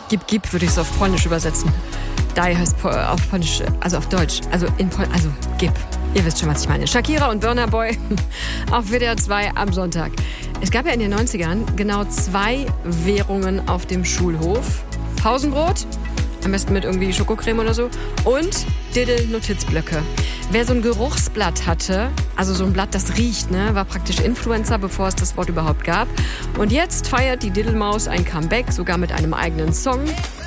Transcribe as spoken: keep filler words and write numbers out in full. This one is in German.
Gib, gib, würde ich es auf Polnisch übersetzen. Die heißt po- auf Polnisch, also auf Deutsch. Also in Pol- also gib. Ihr wisst schon, was ich meine. Shakira und Burna Boy auf W D R zwei am Sonntag. Es gab ja in den neunzigern genau zwei Währungen auf dem Schulhof. Pausenbrot, am besten mit irgendwie Schokocreme oder so, und Diddle-Notizblöcke. Wer so ein Geruchsblatt hatte, also so ein Blatt, das riecht, ne, war praktisch Influencer, bevor es das Wort überhaupt gab. Und jetzt feiert die Diddle-Maus ein Comeback, sogar mit einem eigenen Song.